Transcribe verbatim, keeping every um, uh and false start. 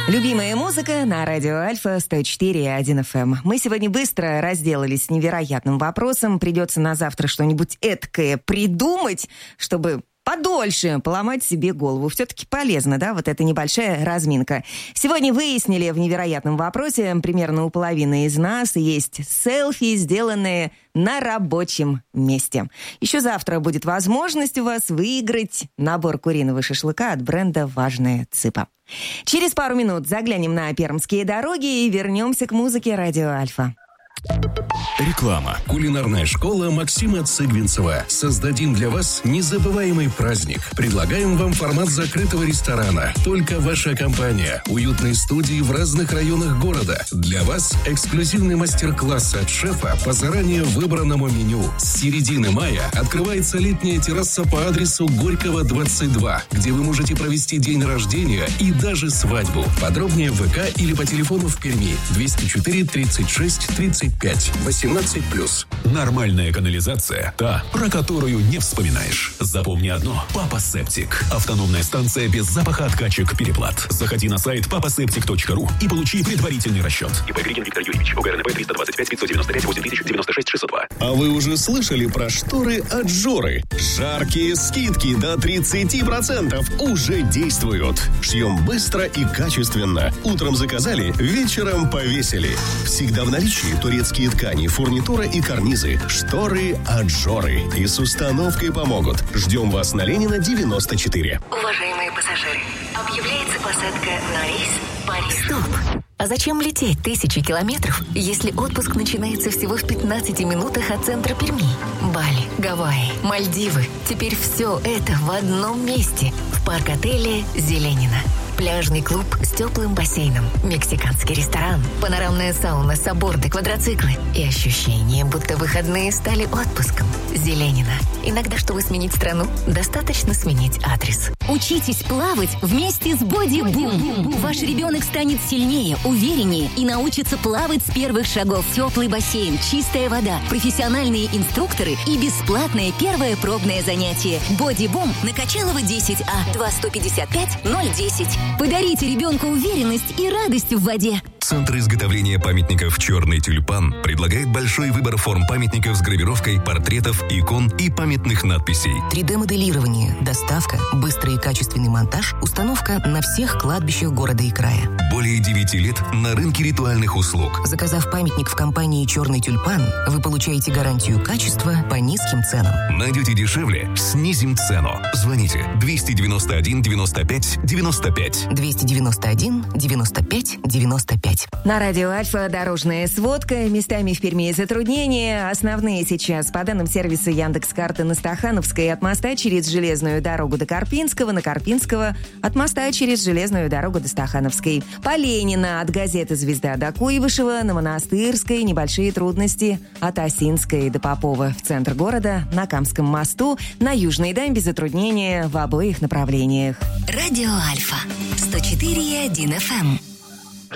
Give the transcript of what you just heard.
Любимая музыка на радио Альфа сто четыре и один эф эм. Мы сегодня быстро разделались с невероятным вопросом. Придется на завтра что-нибудь эткое придумать, чтобы подольше поломать себе голову. Все-таки полезно, да, вот эта небольшая разминка. Сегодня выяснили в невероятном вопросе, примерно у половины из нас есть селфи, сделанные на рабочем месте. Еще завтра будет возможность у вас выиграть набор куриного шашлыка от бренда «Важная цыпа». Через пару минут заглянем на пермские дороги и вернемся к музыке радио Альфа. Реклама. Кулинарная школа Максима Цыгвинцева. Создадим для вас незабываемый праздник. Предлагаем вам формат закрытого ресторана. Только ваша компания. Уютные студии в разных районах города. Для вас эксклюзивный мастер-класс от шефа по заранее выбранному меню. С середины мая открывается летняя терраса по адресу Горького, двадцать два, где вы можете провести день рождения и даже свадьбу. Подробнее в ВК или по телефону в Перми двести четыре тридцать шесть тридцать пять. восемнадцать плюс. Нормальная канализация – та, про которую не вспоминаешь. Запомни одно – Папа Септик. Автономная станция без запаха откачек переплат. Заходи на сайт папа септик точка ру и получи предварительный расчет. ИП Григин Виктор Юрьевич. УГРНП триста двадцать пять пятьсот девяносто пять восемь тысяч девяносто шесть шестьсот два. А вы уже слышали про шторы от Жоры? Жаркие скидки до тридцать процентов уже действуют. Шьем быстро и качественно. Утром заказали, вечером повесили. Всегда в наличии турецкие ткани, фурнитура и карнизы. Шторы от Жоры. И с установкой помогут. Ждем вас на Ленина, девяносто четыре. Уважаемые пассажиры, объявляется посадка на рейс Париж. Стоп! А зачем лететь тысячи километров, если отпуск начинается всего в пятнадцати минутах от центра Перми? Бали, Гавайи, Мальдивы. Теперь все это в одном месте. В парк-отеле «Зеленина». Пляжный клуб с теплым бассейном, мексиканский ресторан, панорамная сауна, сабборды, квадроциклы и ощущение, будто выходные стали отпуском. Зеленина. Иногда, чтобы сменить страну, достаточно сменить адрес. Учитесь плавать вместе с Body Boom. Ваш ребенок станет сильнее, увереннее и научится плавать с первых шагов. Теплый бассейн, чистая вода, профессиональные инструкторы и бесплатное первое пробное занятие. Body Boom на Качалова десять А, два сто пятьдесят пять ноль десять. Подарите ребенку уверенность и радость в воде. Центр изготовления памятников «Черный тюльпан» предлагает большой выбор форм памятников с гравировкой, портретов, икон и памятных надписей. три дэ-моделирование, доставка, быстрый и качественный монтаж, установка на всех кладбищах города и края. Более девяти лет на рынке ритуальных услуг. Заказав памятник в компании «Черный тюльпан», вы получаете гарантию качества по низким ценам. Найдете дешевле – снизим цену. Звоните двести девяносто один девяносто пять девяносто пять. двести девяносто один девяносто пять девяносто пять. На радио Альфа дорожная сводка. Местами в Перми затруднения. Основные сейчас по данным сервиса Яндекс.Карты на Стахановской от моста через железную дорогу до Карпинского, на Карпинского от моста через железную дорогу до Стахановской. По Ленина от газеты «Звезда» до Куйвышева, на Монастырской небольшие трудности от Осинской до Попова. В центр города, на Камском мосту, на Южной дамбе затруднения в обоих направлениях. Радио Альфа сто четыре и один эф эм.